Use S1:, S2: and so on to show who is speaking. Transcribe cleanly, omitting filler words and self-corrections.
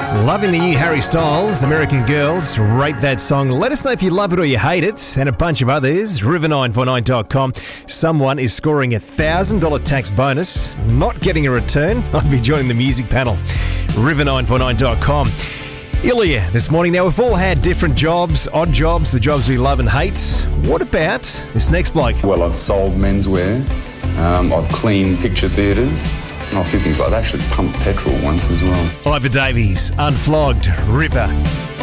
S1: Loving the new Harry Styles, American Girls. Rate that song. Let us know if you love it or you hate it. And a bunch of others. River949.com. Someone is scoring a $1,000 tax bonus. Not getting a return. I'll be joining the music panel. River949.com. Ilya this morning. Now, we've all had different jobs, odd jobs, the jobs we love and hate. What about this next bloke?
S2: Well, I've sold menswear. I've cleaned picture theatres. A few things like that. I actually pumped petrol once as well.
S1: Ivor Davies, Unflogged, Ripper.